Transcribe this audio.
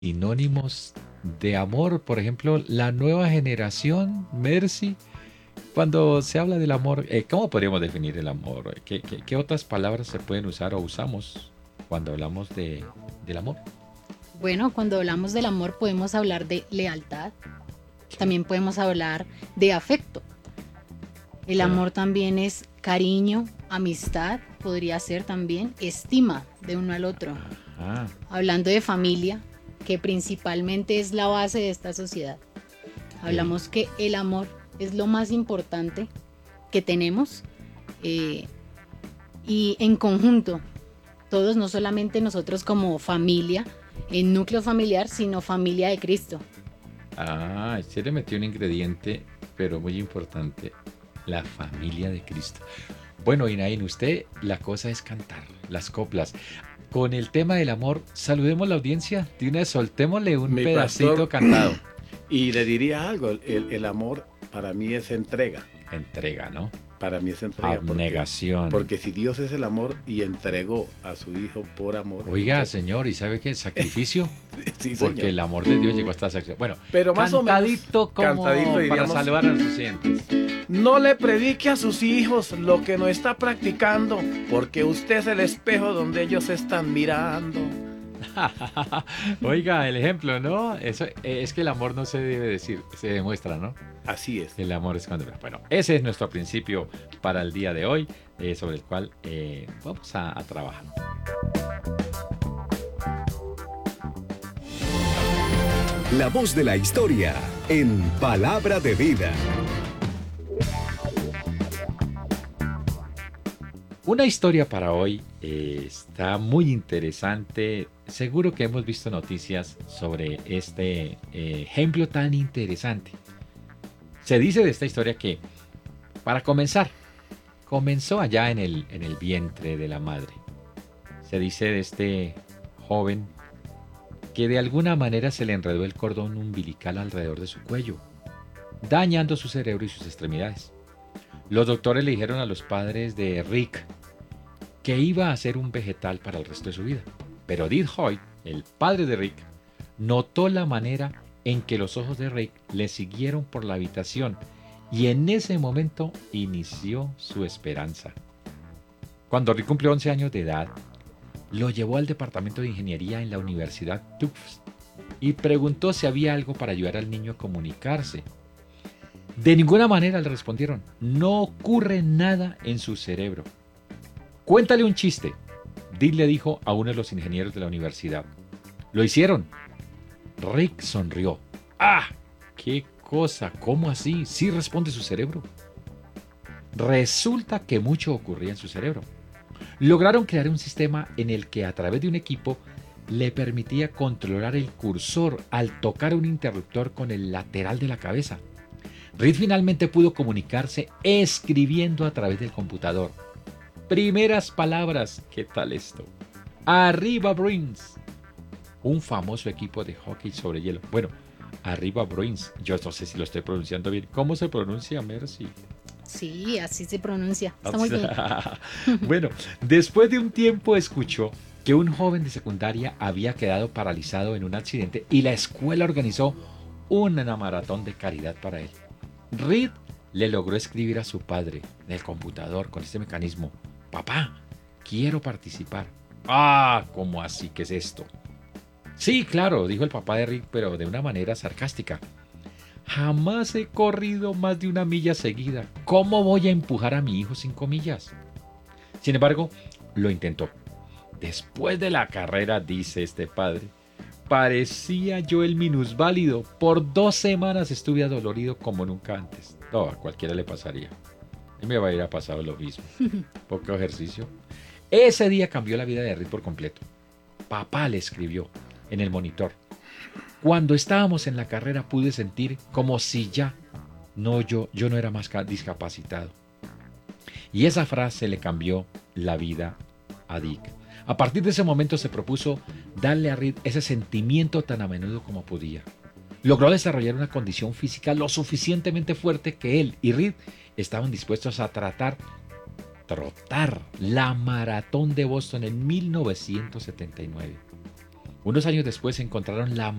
sinónimos de amor. Por ejemplo, la nueva generación, Mercy, cuando se habla del amor, ¿cómo podríamos definir el amor? ¿Qué otras palabras se pueden usar o usamos cuando hablamos del amor? Bueno, cuando hablamos del amor podemos hablar de lealtad, Sí, también podemos hablar de afecto. El sí. amor también es cariño, amistad, podría ser también estima de uno al otro. Ah, Hablando de familia, que principalmente es la base de esta sociedad. sí. Hablamos que el amor es lo más importante que tenemos eh, y en conjunto, todos, no solamente nosotros como familia, en núcleo familiar, sino familia de Cristo. Se le metió un ingrediente, pero muy importante, la familia de Cristo. Bueno, Inaín, usted la cosa es cantar las coplas. Con el tema del amor, saludemos la audiencia, de una vez soltémosle un Mi pedacito pastor, cantado. y le diría algo, el amor para mí es entrega, Entrega, ¿no? para mí es entrega, Abnegación. porque si Dios es el amor y entregó a su Hijo por amor, Oiga, señor, ¿y sabe qué? Sacrificio. sí Porque señor, el amor de Dios llegó hasta la sacrificio. Bueno, pero más o menos, cantadito como cantadito para diríamos, saludar a nuestros clientes. no le predique a sus hijos lo que no está practicando, porque usted es el espejo donde ellos están mirando. Oiga, el ejemplo, ¿no? Eso, es que el amor no se debe decir, se demuestra, ¿no? Así es. El amor es cuando... Bueno, ese es nuestro principio para el día de hoy, sobre el cual vamos a trabajar. La voz de la historia en Palabra de Vida. Una historia para hoy está muy interesante. Seguro que hemos visto noticias sobre este ejemplo tan interesante. Se dice de esta historia que, para comenzar, comenzó allá en el vientre de la madre. Se dice de este joven que de alguna manera se le enredó el cordón umbilical alrededor de su cuello, dañando su cerebro y sus extremidades. Los doctores le dijeron a los padres de Rick que iba a ser un vegetal para el resto de su vida. Pero Dean Hoyt, el padre de Rick, notó la manera en que los ojos de Rick le siguieron por la habitación y en ese momento inició su esperanza. Cuando Rick cumplió 11 años de edad, lo llevó al departamento de ingeniería en la Universidad Tufts y preguntó si había algo para ayudar al niño a comunicarse. De ninguna manera le respondieron, no ocurre nada en su cerebro. Cuéntale un chiste, Dick le dijo a uno de los ingenieros de la universidad. Lo hicieron. Rick sonrió. ¡Ah! ¡Qué cosa! ¿Cómo así? Sí responde su cerebro. Resulta que mucho ocurría en su cerebro. Lograron crear un sistema en el que a través de un equipo le permitía controlar el cursor al tocar un interruptor con el lateral de la cabeza. Reed finalmente pudo comunicarse escribiendo a través del computador. Primeras palabras, ¿qué tal esto? Arriba Bruins, un famoso equipo de hockey sobre hielo. Bueno, Arriba Bruins, yo no sé si lo estoy pronunciando bien. ¿Cómo se pronuncia, Mercy? Sí, así se pronuncia. Está muy bien. Bueno, después de un tiempo escuchó que un joven de secundaria había quedado paralizado en un accidente y la escuela organizó una maratón de caridad para él. Reed le logró escribir a su padre en el computador con este mecanismo. Papá, quiero participar. Ah, ¿cómo así? ¿Qué es esto? Sí, claro, dijo el papá de Rick, pero de una manera sarcástica. Jamás he corrido más de una milla seguida. ¿Cómo voy a empujar a mi hijo 5 millas? Sin embargo, lo intentó. Después de la carrera, dice este padre, parecía yo el minusválido. Por 2 semanas estuve adolorido como nunca antes. No, a cualquiera le pasaría. Y me va a ir a pasar lo mismo. Poco ejercicio. Ese día cambió la vida de Rick por completo. Papá le escribió en el monitor. Cuando estábamos en la carrera pude sentir como si yo no era más discapacitado. Y esa frase le cambió la vida a Dick. A partir de ese momento se propuso darle a Reed ese sentimiento tan a menudo como podía. Logró desarrollar una condición física lo suficientemente fuerte que él y Reed estaban dispuestos a trotar la maratón de Boston en 1979. Unos años después encontraron la